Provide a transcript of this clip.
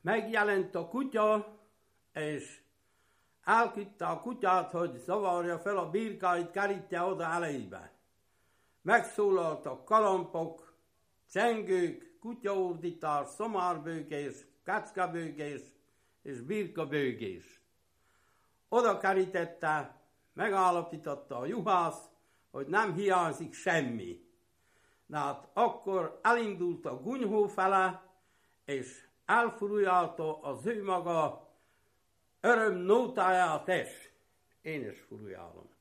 megjelent a kutya, és elküldte a kutyát, hogy zavarja fel a birkáit, kerítje oda elejébe. Megszólaltak kalapok, csengők, kutyaordítás, szomárbőgés, kecskebőgés és birkabőgés. Oda kerítette, megállapította a juhász, hogy nem hiányzik semmi. De hát akkor elindult a gunyhó fele, és elfurujálta az ő maga öröm nótáját is. Én is furujálom.